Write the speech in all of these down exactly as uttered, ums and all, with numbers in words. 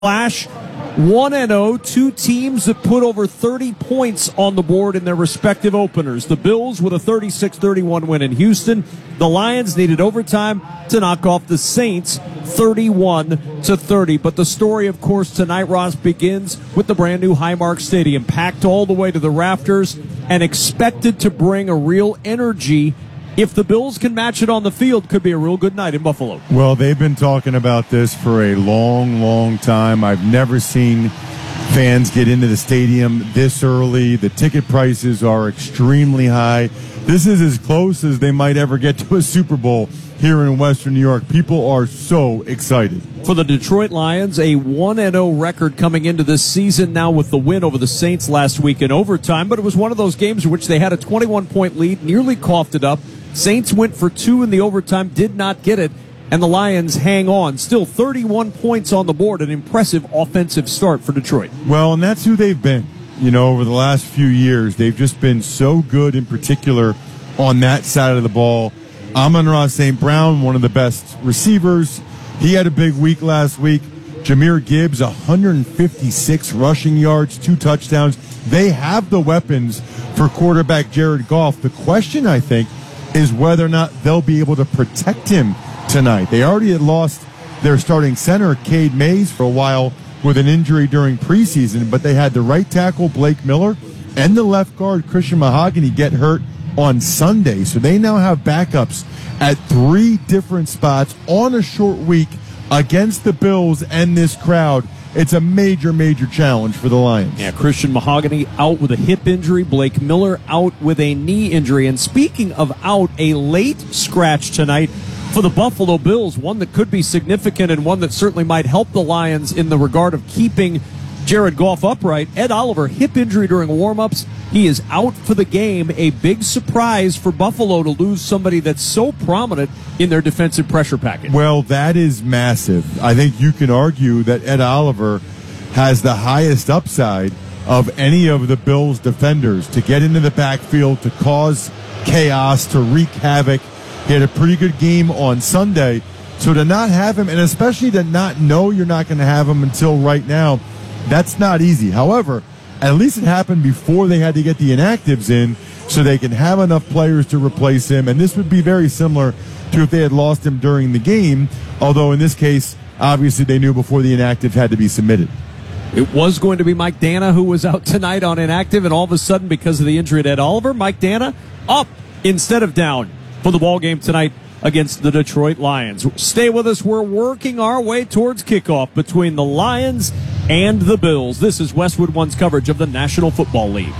Flash, one and oh, two teams that put over thirty points on the board in their respective openers. The Bills with a thirty-six thirty-one win in Houston. The Lions needed overtime to knock off the Saints thirty-one to thirty. But the story, of course, tonight, Ross, begins with the brand new Highmark Stadium, packed all the way to the rafters and expected to bring a real energy. If the Bills can match it on the field, could be a real good night in Buffalo. Well, they've been talking about this for a long, long time. I've never seen fans get into the stadium this early. The ticket prices are extremely high. This is as close as they might ever get to a Super Bowl here in Western New York. People are so excited. For the Detroit Lions, a one and oh record coming into this season now with the win over the Saints last week in overtime. But it was one of those games in which they had a twenty-one point lead, nearly coughed it up. Saints went for two in the overtime, did not get it, and the Lions hang on. Still thirty-one points on the board, an impressive offensive start for Detroit. Well, and that's who they've been. You know, over the last few years, they've just been so good, in particular on that side of the ball. Amon-Ra Saint Brown, one of the best receivers. He had a big week last week. Jahmyr Gibbs, one hundred fifty-six rushing yards, two touchdowns. They have the weapons for quarterback Jared Goff. The question, I think, is whether or not they'll be able to protect him tonight. They already had lost their starting center, Cade Mays, for a while with an injury during preseason, but they had the right tackle, Blake Miller, and the left guard, Christian Mahogany, get hurt on Sunday. So they now have backups at three different spots on a short week against the Bills and this crowd. It's a major, major challenge for the Lions. Yeah, Christian Mahogany out with a hip injury. Blake Miller out with a knee injury. And speaking of out, a late scratch tonight for the Buffalo Bills, one that could be significant and one that certainly might help the Lions in the regard of keeping Jared Goff upright. Ed Oliver, hip injury during warm-ups. He is out for the game. A big surprise for Buffalo to lose somebody that's so prominent in their defensive pressure package. Well, that is massive. I think you can argue that Ed Oliver has the highest upside of any of the Bills' defenders to get into the backfield, to cause chaos, to wreak havoc. He had a pretty good game on Sunday. So to not have him, and especially to not know you're not going to have him until right now, that's not easy. However, at least it happened before they had to get the inactives in so they can have enough players to replace him. And this would be very similar to if they had lost him during the game, although in this case, obviously they knew before the inactive had to be submitted. It was going to be Mike Danna who was out tonight on inactive, and all of a sudden, because of the injury to Ed Oliver, Mike Danna up instead of down for the ball game tonight against the Detroit Lions. Stay with us. We're working our way towards kickoff between the Lions and the Bills. This is Westwood One's coverage of the National Football League.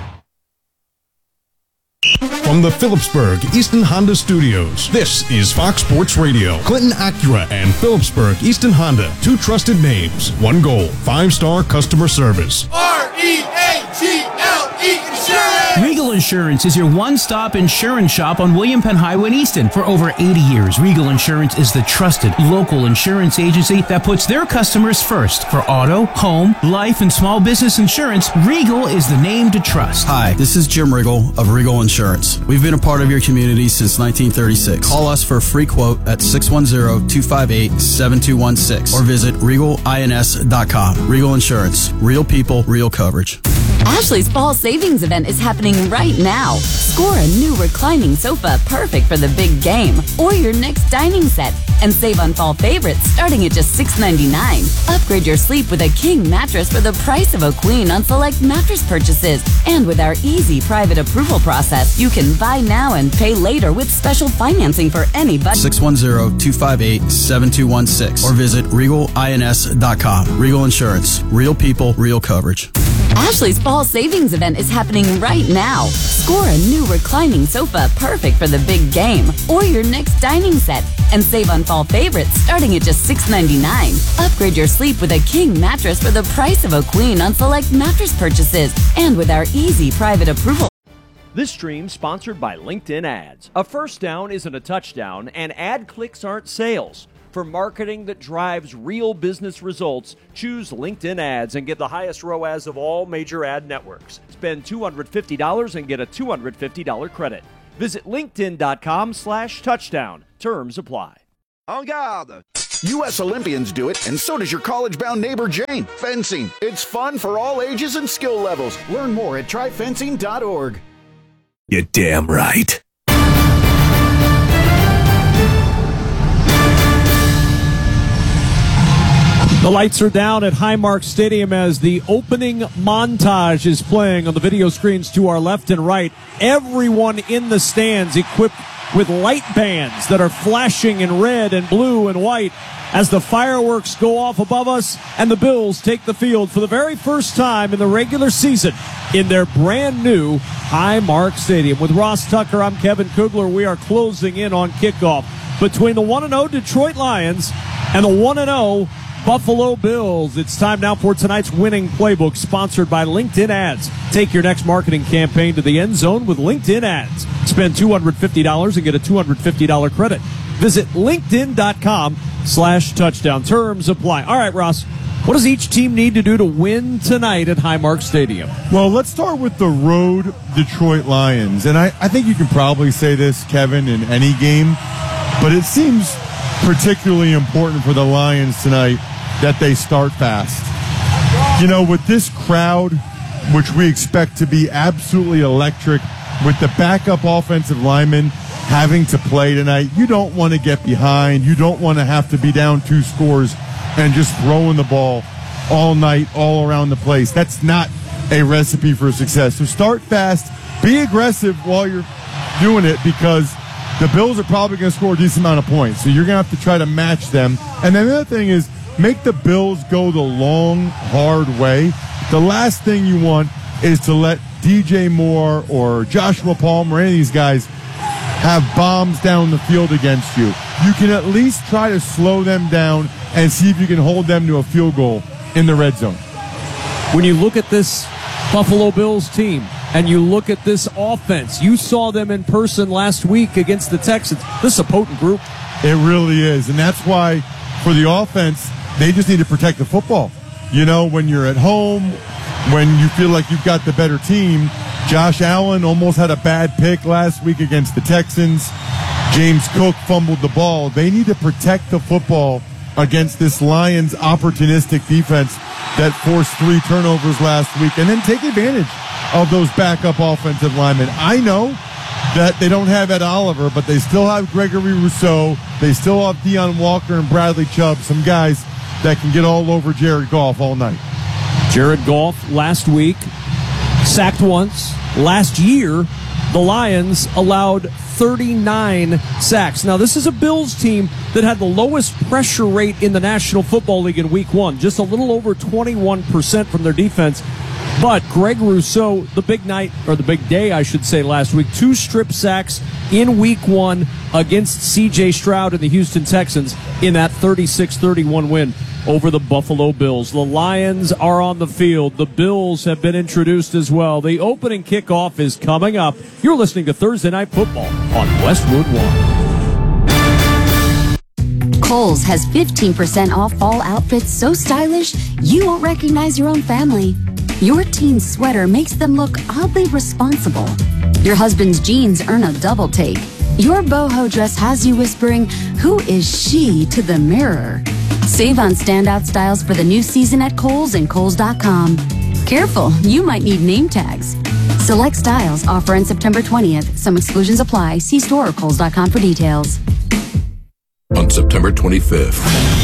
From the Phillipsburg Easton Honda Studios, this is Fox Sports Radio. Clinton Acura and Phillipsburg Easton Honda, two trusted names, one goal, five-star customer service. R E A G L E Insurance! Regal Insurance is your one-stop insurance shop on William Penn Highway in Easton. For over eighty years, Regal Insurance is the trusted local insurance agency that puts their customers first. For auto, home, life, and small business insurance, Regal is the name to trust. Hi, this is Jim Riggle of Regal Insurance. We've been a part of your community since nineteen thirty-six. Call us for a free quote at six one zero, two five eight, seven two one six or visit regal ins dot com. Regal Insurance. Real people, real coverage. Ashley's fall savings event is happening right now. Score a new reclining sofa perfect for the big game or your next dining set and save on fall favorites starting at just six ninety-nine. Upgrade your sleep with a king mattress for the price of a queen on select mattress purchases. And with our easy private approval process, you can buy now and pay later with special financing for any budget. six one zero, two five eight, seven two one six or visit regal ins dot com. Regal Insurance. Real people, real coverage. Ashley's fall savings event is happening right now. Score a new reclining sofa perfect for the big game or your next dining set and save on fall favorites starting at just six ninety-nine. Upgrade your sleep with a king mattress for the price of a queen on select mattress purchases and with our easy private approval. This stream sponsored by LinkedIn Ads. A first down isn't a touchdown, and ad clicks aren't sales. For marketing that drives real business results, choose LinkedIn Ads and get the highest R O A S of all major ad networks. Spend two hundred fifty dollars and get a two hundred fifty dollars credit. Visit linkedin dot com slash touchdown. Terms apply. En garde! U S Olympians do it, and so does your college-bound neighbor Jane. Fencing. It's fun for all ages and skill levels. Learn more at try fencing dot org. You're damn right. The lights are down at Highmark Stadium as the opening montage is playing on the video screens to our left and right. Everyone in the stands equipped with light bands that are flashing in red and blue and white as the fireworks go off above us and the Bills take the field for the very first time in the regular season in their brand new Highmark Stadium. With Ross Tucker, I'm Kevin Kugler. We are closing in on kickoff between the one and oh Detroit Lions and the one and oh Buffalo Bills. It's time now for tonight's winning playbook, sponsored by LinkedIn Ads. Take your next marketing campaign to the end zone with LinkedIn Ads. Spend two hundred fifty dollars and get a two hundred fifty dollars credit. Visit linkedin.com slash touchdown. Terms apply. All right, Ross, what does each team need to do to win tonight at Highmark Stadium? Well, let's start with the road Detroit Lions. And I, I think you can probably say this, Kevin, in any game, but it seems particularly important for the Lions tonight that they start fast. You know, with this crowd, which we expect to be absolutely electric, with the backup offensive linemen having to play tonight, you don't want to get behind. You don't want to have to be down two scores and just throwing the ball all night, all around the place. That's not a recipe for success. So start fast, be aggressive while you're doing it, because the Bills are probably going to score a decent amount of points. So you're going to have to try to match them. And then the other thing is, make the Bills go the long, hard way. The last thing you want is to let D J Moore or Joshua Palmer or any of these guys have bombs down the field against you. You can at least try to slow them down and see if you can hold them to a field goal in the red zone. When you look at this Buffalo Bills team and you look at this offense, you saw them in person last week against the Texans. This is a potent group. It really is. And that's why for the offense, they just need to protect the football. You know, when you're at home, when you feel like you've got the better team, Josh Allen almost had a bad pick last week against the Texans. James Cook fumbled the ball. They need to protect the football against this Lions opportunistic defense that forced three turnovers last week, and then take advantage of those backup offensive linemen. I know that they don't have Ed Oliver, but they still have Gregory Rousseau. They still have Deion Walker and Bradley Chubb, some guys that can get all over Jared Goff all night. Jared Goff last week sacked once. Last year, the Lions allowed thirty-nine sacks. Now, this is a Bills team that had the lowest pressure rate in the National Football League in week one, just a little over twenty-one percent from their defense. But Greg Rousseau, the big night, or the big day, I should say, last week, two strip sacks in week one against C J Stroud and the Houston Texans in that thirty-six thirty-one win over the Buffalo Bills. The Lions are on the field. The Bills have been introduced as well. The opening kickoff is coming up. You're listening to Thursday Night Football on Westwood One. Kohl's has fifteen percent off fall outfits so stylish you won't recognize your own family. Your teen's sweater makes them look oddly responsible. Your husband's jeans earn a double take. Your boho dress has you whispering, "Who is she?" to the mirror. Save on standout styles for the new season at Kohl's and Kohl's dot com. Careful, you might need name tags. Select styles offer on September twentieth. Some exclusions apply. See store or Kohl's dot com for details. On September twenty-fifth.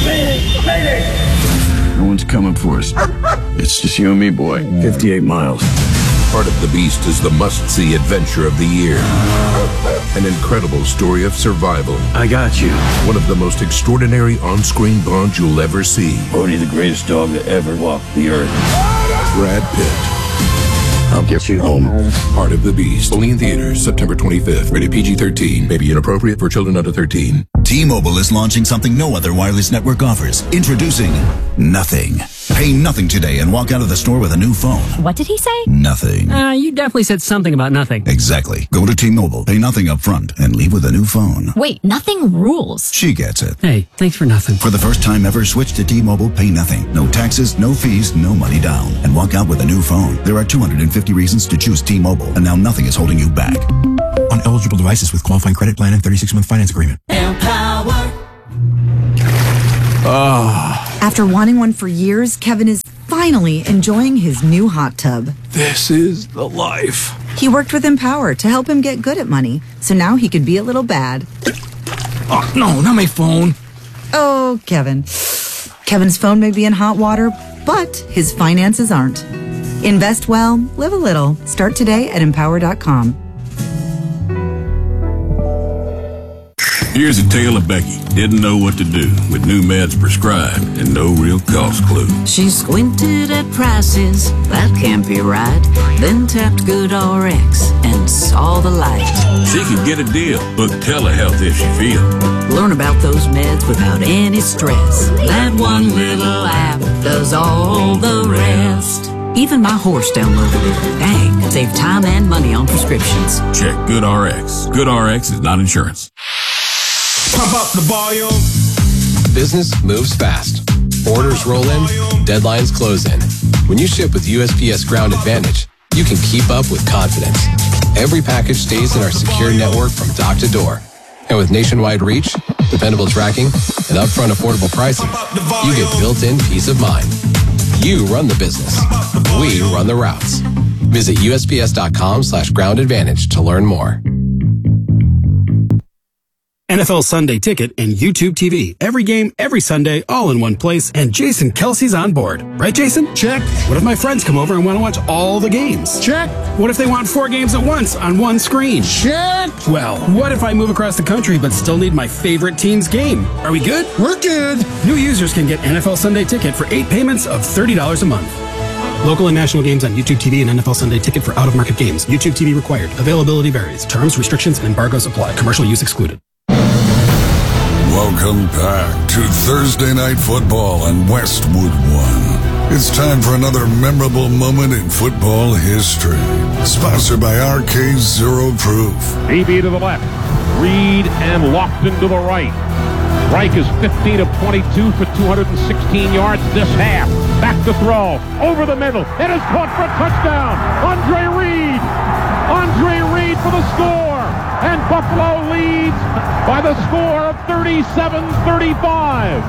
No one's coming for us. It's just you and me, boy. fifty-eight miles. Part of the Beast is the must-see adventure of the year. An incredible story of survival. I got you. One of the most extraordinary on-screen bonds you'll ever see. Bodie, the greatest dog to ever walk the earth. Brad Pitt. I'll get you home. Part of the Beast. Only in theaters September twenty-fifth. Rated P G thirteen. May be inappropriate for children under thirteen. T-Mobile is launching something no other wireless network offers. Introducing Nothing. Pay nothing today and walk out of the store with a new phone. What did he say? Nothing. Uh, you definitely said something about nothing. Exactly. Go to T-Mobile, pay nothing up front, and leave with a new phone. Wait, nothing rules. She gets it. Hey, thanks for nothing. For the first time ever, switch to T-Mobile, pay nothing. No taxes, no fees, no money down. And walk out with a new phone. There are two hundred fifty reasons to choose T-Mobile, and now nothing is holding you back. On eligible devices with qualifying credit plan and thirty-six month finance agreement. Empower. Ah. After wanting one for years, Kevin is finally enjoying his new hot tub. This is the life. He worked with Empower to help him get good at money, so now he could be a little bad. Oh, no, not my phone. Oh, Kevin. Kevin's phone may be in hot water, but his finances aren't. Invest well, live a little. Start today at empower dot com. Here's a tale of Becky. Didn't know what to do with new meds prescribed and no real cost clue. She squinted at prices, that can't be right. Then tapped GoodRx and saw the light. She could get a deal. Book telehealth if she feels. Learn about those meds without any stress. That one little app does all the rest. Even my horse downloaded it. Dang, save time and money on prescriptions. Check GoodRx. GoodRx is not insurance. Pump up the volume. Business moves fast. Orders roll in, deadlines close in. When you ship with U S P S Ground Advantage, you can keep up with confidence. Every package stays in our secure network from dock to door. And with nationwide reach, dependable tracking, and upfront affordable pricing, you get built-in peace of mind. You run the business. We run the routes. Visit U S P S dot com slash ground advantage to learn more. N F L Sunday Ticket and YouTube T V. Every game, every Sunday, all in one place. And Jason Kelsey's on board. Right, Jason? Check. What if my friends come over and want to watch all the games? Check. What if they want four games at once on one screen? Check. Well, what if I move across the country but still need my favorite team's game? Are we good? We're good. New users can get N F L Sunday Ticket for eight payments of thirty dollars a month. Local and national games on YouTube T V and N F L Sunday Ticket for out-of-market games. YouTube T V required. Availability varies. Terms, restrictions, and embargoes apply. Commercial use excluded. Welcome back to Thursday Night Football on Westwood One. It's time for another memorable moment in football history. Sponsored by R K Zero Proof. D B to the left. Reed and Lofton to the right. Reich is fifteen of twenty-two for two hundred sixteen yards this half. Back to throw. Over the middle. It is caught for a touchdown. Andre Reed. Andre Reed for the score. And Buffalo leads by the score of thirty-seven thirty-five.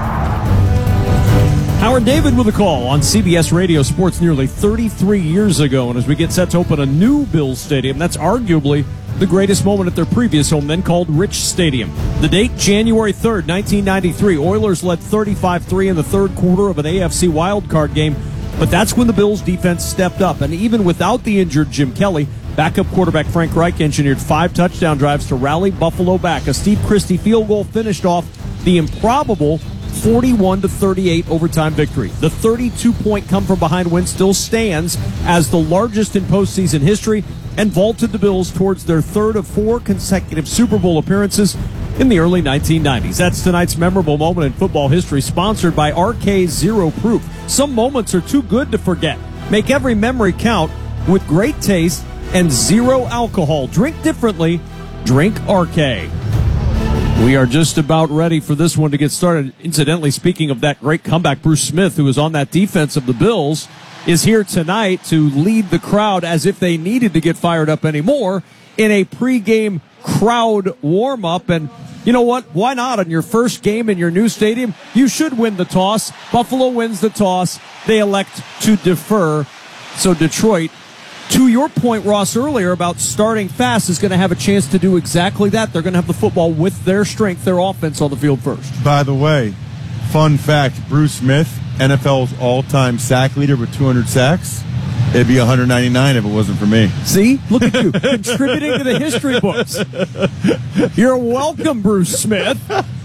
Howard David with a call on C B S Radio Sports nearly thirty-three years ago. And as we get set to open a new Bills Stadium, that's arguably the greatest moment at their previous home, then called Rich Stadium. The date, January third, nineteen ninety-three. Oilers led thirty-five three in the third quarter of an A F C wildcard game. But that's when the Bills defense stepped up. And even without the injured Jim Kelly, backup quarterback Frank Reich engineered five touchdown drives to rally Buffalo back. A Steve Christie field goal finished off the improbable forty-one to thirty-eight overtime victory. The thirty-two point come-from-behind win still stands as the largest in postseason history and vaulted the Bills towards their third of four consecutive Super Bowl appearances in the early nineteen nineties. That's tonight's memorable moment in football history, sponsored by R K Zero Proof. Some moments are too good to forget. Make every memory count with great taste and zero alcohol. Drink differently. Drink R K. We are just about ready for this one to get started. Incidentally, speaking of that great comeback, Bruce Smith, who was on that defense of the Bills, is here tonight to lead the crowd as if they needed to get fired up anymore in a pregame crowd warm-up. And you know what? Why not? On your first game in your new stadium, you should win the toss. Buffalo wins the toss. They elect to defer. So Detroit, to your point, Ross, earlier about starting fast, is going to have a chance to do exactly that. They're going to have the football with their strength, their offense on the field first. By the way, fun fact, Bruce Smith, N F L's all-time sack leader with two hundred sacks. It'd be one hundred ninety-nine if it wasn't for me. See? Look at you, contributing to the history books. You're welcome, Bruce Smith.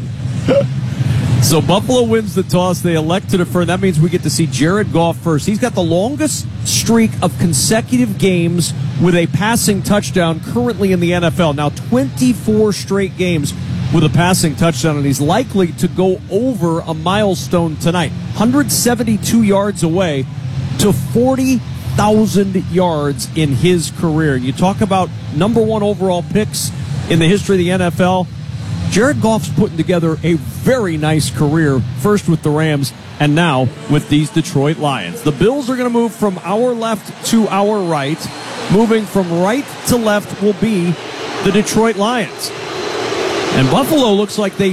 So Buffalo wins the toss. They elect to defer. That means we get to see Jared Goff first. He's got the longest streak of consecutive games with a passing touchdown currently in the N F L. Now twenty-four straight games with a passing touchdown, and he's likely to go over a milestone tonight. one hundred seventy-two yards away to forty thousand yards in his career. You talk about number one overall picks in the history of the N F L. Jared Goff's putting together a very nice career, first with the Rams and now with these Detroit Lions. The Bills are going to move from our left to our right. Moving from right to left will be the Detroit Lions. And Buffalo looks like they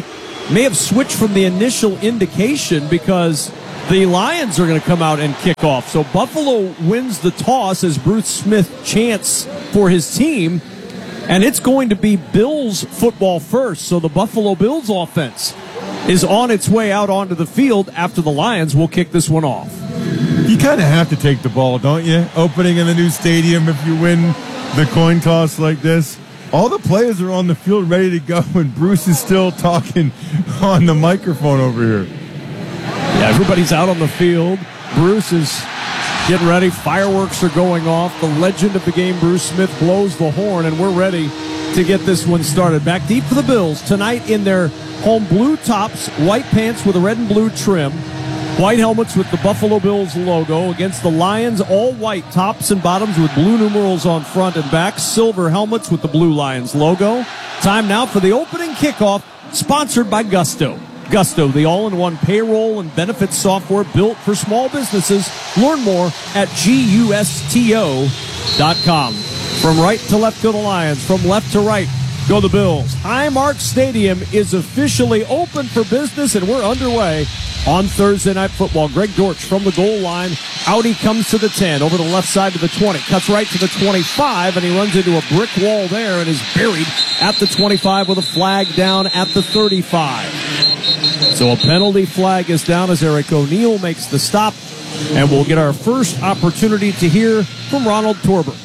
may have switched from the initial indication because the Lions are going to come out and kick off. So Buffalo wins the toss as Bruce Smith chants for his team, and it's going to be Bills football first. So the Buffalo Bills offense is on its way out onto the field after the Lions will kick this one off. You kind of have to take the ball, don't you? Opening in the new stadium if you win the coin toss like this. All the players are on the field ready to go, and Bruce is still talking on the microphone over here. Yeah, everybody's out on the field. Bruce is getting ready. Fireworks are going off. The legend of the game, Bruce Smith, blows the horn, and we're ready to get this one started. Back deep for the Bills tonight in their home blue tops, white pants with a red and blue trim, white helmets with the Buffalo Bills logo against the Lions, all white tops and bottoms with blue numerals on front and back, silver helmets with the blue Lions logo. Time now for the opening kickoff, sponsored by Gusto. Gusto, the all-in-one payroll and benefits software built for small businesses. Learn more at gusto dot com. From right to left go the Lions, from left to right go the Bills. Highmark Stadium is officially open for business, and we're underway on Thursday Night Football. Greg Dortch from the goal line. Out he comes to the ten, over the left side to the twenty, cuts right to the twenty-five, and he runs into a brick wall there and is buried at the twenty-five with a flag down at the thirty-five. So a penalty flag is down as Eric O'Neill makes the stop, and we'll get our first opportunity to hear from Ronald Torber.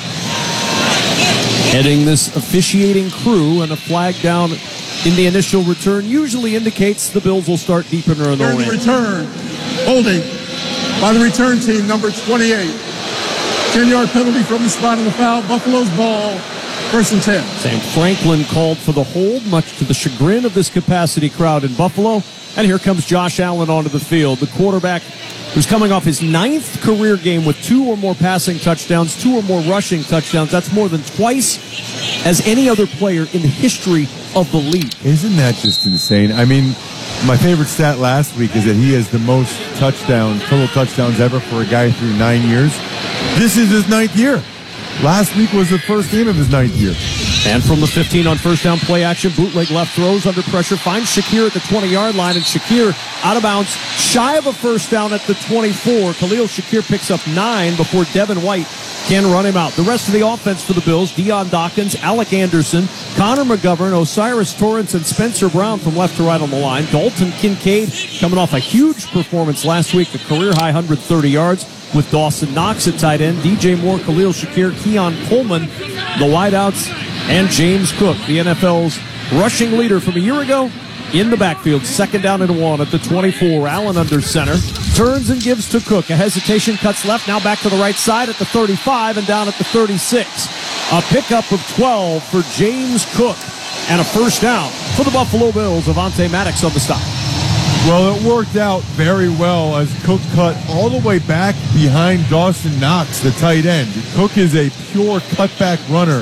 Heading this officiating crew, and a flag down in the initial return usually indicates the Bills will start deep in their own end. Return, holding by the return team, number twenty-eight. ten-yard penalty from the spot of the foul. Buffalo's ball, first and ten. Sam Franklin called for the hold, much to the chagrin of this capacity crowd in Buffalo. And here comes Josh Allen onto the field, the quarterback who's coming off his ninth career game with two or more passing touchdowns, two or more rushing touchdowns. That's more than twice as any other player in the history of the league. Isn't that just insane? I mean, my favorite stat last week is that he has the most touchdowns, total touchdowns ever for a guy through nine years. This is his ninth year. Last week was the first game of his ninth year. And from the fifteen on first down, play action, bootleg left, throws under pressure, finds Shakir at the twenty-yard line, and Shakir out of bounds, shy of a first down at the twenty-four. Khalil Shakir picks up nine before Devin White can run him out. The rest of the offense for the Bills, Deion Dawkins, Alec Anderson, Connor McGovern, Osiris Torrance, and Spencer Brown from left to right on the line. Dalton Kincaid coming off a huge performance last week, a career-high one hundred thirty yards, with Dawson Knox at tight end, D J Moore, Khalil Shakir, Keon Coleman, the wideouts, and James Cook, the N F L's rushing leader from a year ago, in the backfield. Second down and one at the twenty-four. Allen under center. Turns and gives to Cook. A hesitation, cuts left. Now back to the right side at the thirty-five and down at the thirty-six. A pickup of twelve for James Cook. And a first down for the Buffalo Bills. Avonte Maddox on the stop. Well, it worked out very well as Cook cut all the way back behind Dawson Knox, the tight end. Cook is a pure cutback runner.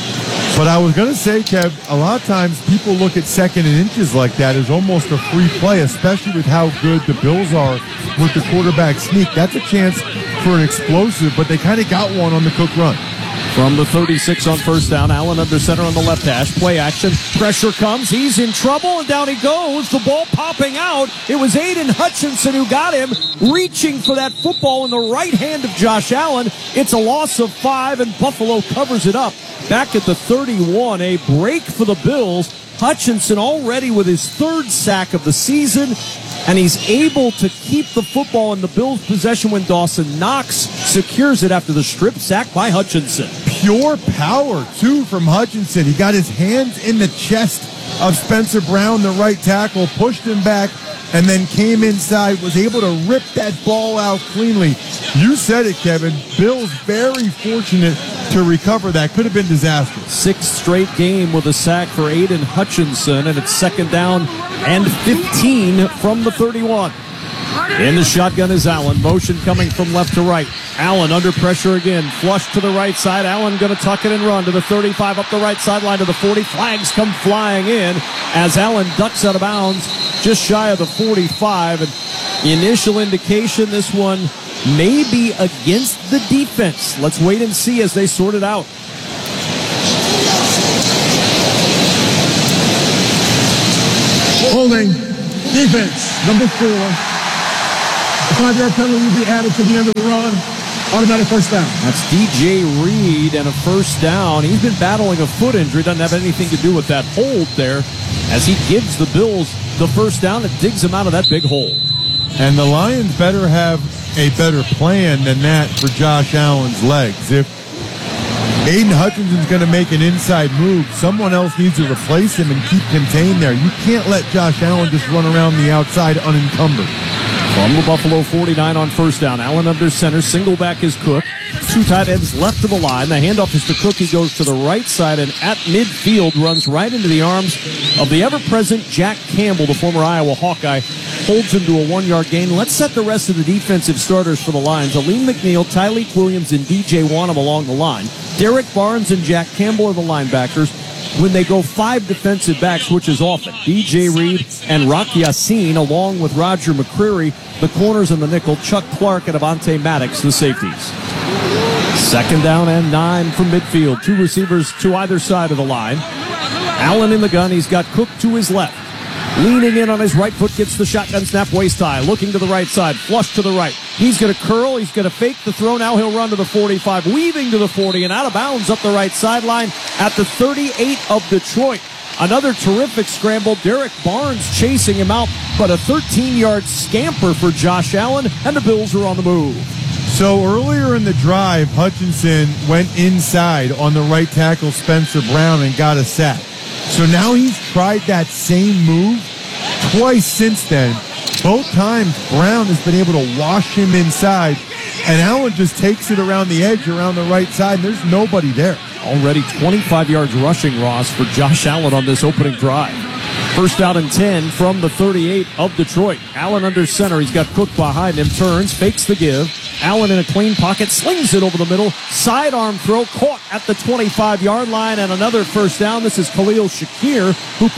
But I was going to say, Kev, a lot of times people look at second and inches like that as almost a free play, especially with how good the Bills are with the quarterback sneak. That's a chance for an explosive, but they kind of got one on the Cook run. From the thirty-six on first down, Allen under center on the left hash. Play action. Pressure comes. He's in trouble, and down he goes. The ball popping out. It was Aiden Hutchinson who got him, reaching for that football in the right hand of Josh Allen. It's a loss of five, and Buffalo covers it up. Back at the thirty-one, a break for the Bills. Hutchinson already with his third sack of the season, and he's able to keep the football in the Bills' possession when Dawson Knox secures it after the strip sack by Hutchinson. Pure power, too, from Hutchinson. He got his hands in the chest of Spencer Brown, the right tackle, pushed him back, and then came inside, was able to rip that ball out cleanly. You said it, Kevin. Bills very fortunate to recover that. Could have been disastrous. Sixth straight game with a sack for Aiden Hutchinson, and it's second down and fifteen from the thirty-one. In the shotgun is Allen. Motion coming from left to right. Allen under pressure again. Flush to the right side. Allen going to tuck it and run to the thirty-five, up the right sideline to the forty. Flags come flying in as Allen ducks out of bounds just shy of the forty-five. And initial indication this one may be against the defense. Let's wait and see as they sort it out. Holding. Defense. Number four. The five-yard penalty will be added to the end of the run. Automatic first down. That's D J Reed and a first down. He's been battling a foot injury. Doesn't have anything to do with that hold there as he gives the Bills the first down and digs him out of that big hole. And the Lions better have a better plan than that for Josh Allen's legs. If Aiden Hutchinson's going to make an inside move, someone else needs to replace him and keep contained there. You can't let Josh Allen just run around the outside unencumbered. From the Buffalo forty-nine on first down, Allen under center, single back is Cook. Two tight ends left of the line. The handoff is to Cook. He goes to the right side and at midfield runs right into the arms of the ever-present Jack Campbell, the former Iowa Hawkeye. Holds him to a one-yard gain. Let's set the rest of the defensive starters for the Lions. Aleem McNeil, Tyleek Williams, and D J Wanham along the line. Derek Barnes and Jack Campbell are the linebackers. When they go five defensive backs, which is often, D J Reed and Rock Yassin, along with Roger McCreary, the corners and the nickel, Chuck Clark and Avonte Maddox, the safeties. Second down and nine from midfield. Two receivers to either side of the line. Allen in the gun. He's got Cook to his left. Leaning in on his right foot, gets the shotgun snap, waist high. Looking to the right side, flush to the right. He's going to curl. He's going to fake the throw. Now he'll run to the forty-five, weaving to the forty, and out of bounds up the right sideline at the thirty-eight of Detroit. Another terrific scramble. Derek Barnes chasing him out, but a thirteen-yard scamper for Josh Allen, and the Bills are on the move. So earlier in the drive, Hutchinson went inside on the right tackle, Spencer Brown, and got a sack. So now he's tried that same move twice since then. Both times, Brown has been able to wash him inside, and Allen just takes it around the edge, around the right side, and there's nobody there. Already twenty-five yards rushing, Ross, for Josh Allen on this opening drive. First out and ten from the thirty-eight of Detroit. Allen under center. He's got Cook behind him. Turns, fakes the give. Allen in a clean pocket, slings it over the middle. Sidearm throw, caught at the twenty-five-yard line, and another first down. This is Khalil Shakir, who